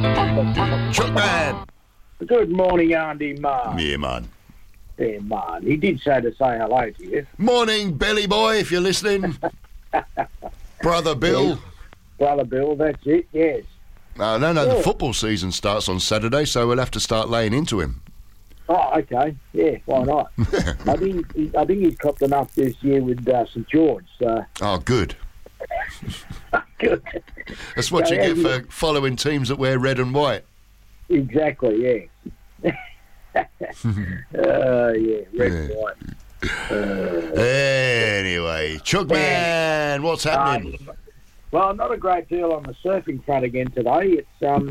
Chuck Man. Good morning, Andy Marr. Yeah, man. Yeah, man. He did say to say hello to you. Morning, Billy Boy, if you're listening. Brother Bill. Yes. Brother Bill, that's it, yes. No, the football season starts on Saturday, so we'll have to start laying into him. Oh, okay. Yeah, why not? I think he's copped enough this year with St George. So. Oh, good. Good. That's what you get for following teams that wear red and white. Exactly, yeah. Red and white. Anyway, Chuck Man, what's happening? Well, not a great deal on the surfing front again today.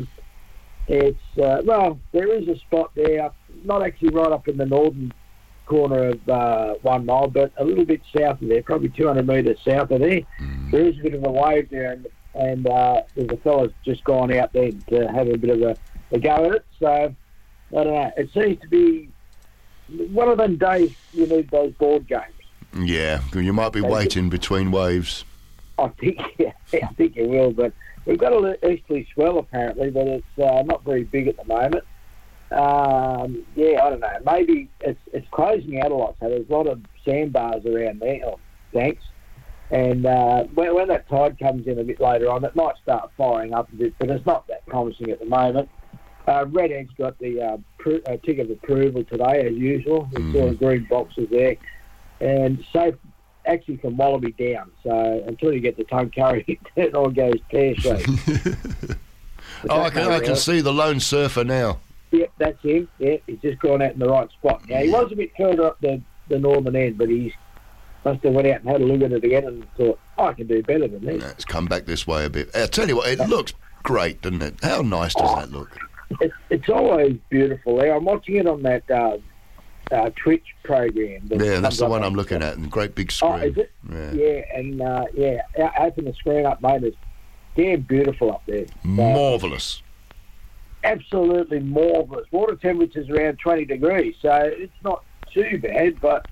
Well, there is a spot there, not actually right up in the northern corner of 1 mile, but a little bit south of there, probably 200 metres south of there. There is a bit of a wave there, and there's a fella's just gone out there to have a bit of a go at it. So, I don't know. It seems to be one of them days you need those board games. Yeah, you might be waiting between waves. I think it will, but we've got a easterly swell apparently, but it's not very big at the moment. I don't know. Maybe it's closing out a lot, so there's a lot of sandbars around there, banks. And when that tide comes in a bit later on, it might start firing up a bit, but it's not that promising at the moment. Red Ed's got the tick of approval today, as usual. There's all the green boxes there. And safe actually from Wallaby down. So until you get to Tuncurry, it all goes pear-shaped. I can see the lone surfer now. Yep, that's him. Yeah, he's just gone out in the right spot. Now, he was a bit further up the northern end, but he must have went out and had a look at it again and thought, I can do better than this. It's come back this way a bit. I'll tell you what, it looks great, doesn't it? How nice does that look? It's always beautiful there. I'm watching it on that Twitch program. Yeah, that's the one I'm looking at, and great big screen. Oh, is it? Open the screen up, mate. It's damn beautiful up there. Marvellous. Absolutely marvellous. Water temperature's around 20 degrees, so it's not too bad, but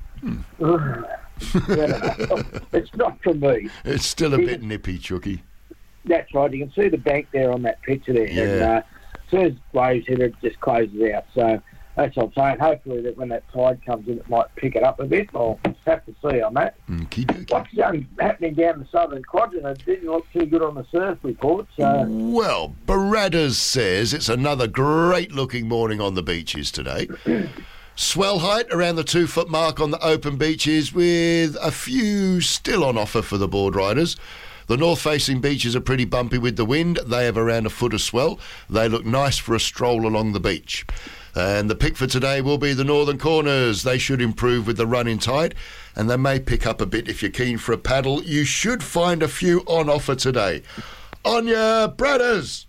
it's not for me. It's still a bit nippy, Chucky. That's right. You can see the bank there on that picture there. Yeah. And, as soon as waves hit it, just closes out. So that's what I'm saying. Hopefully that when that tide comes in, it might pick it up a bit. I'll have to see on that. What's happening down the southern quadrant? It didn't look too good on the surf report. So. Well, Baradas says it's another great-looking morning on the beaches today. Swell height around the 2-foot mark on the open beaches, with a few still on offer for the board riders. The north-facing beaches are pretty bumpy with the wind. They have around a foot of swell. They look nice for a stroll along the beach. And the pick for today will be the northern corners. They should improve with the running tide, and they may pick up a bit if you're keen for a paddle. You should find a few on offer today. On your Bradders!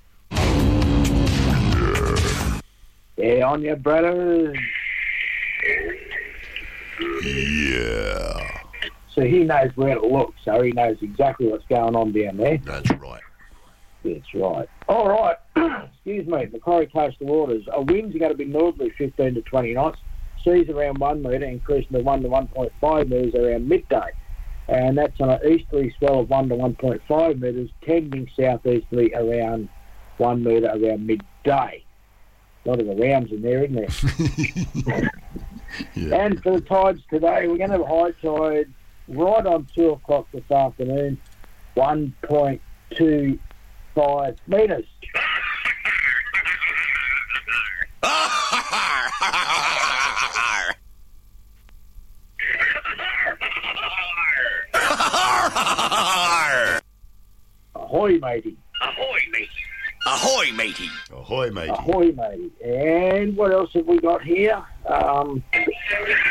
Yeah, on your Bradders. Yeah. So he knows where to look, so he knows exactly what's going on down there. That's right. That's right. All right. Excuse me. Macquarie coastal waters. Winds are going to be northerly 15 to 20 knots. Seas around 1 metre, increasing to 1 to 1.5 metres around midday. And that's on an easterly swell of 1 to 1.5 metres, tending southeasterly around 1 metre around midday. A lot of the rounds in there, isn't there? Yeah. And for the tides today, we're going to have high tide right on 2 o'clock this afternoon, 1.25 metres. Ahoy, matey. Ahoy, matey. Ahoy, matey. Ahoy, matey. Ahoy, matey. And what else have we got here?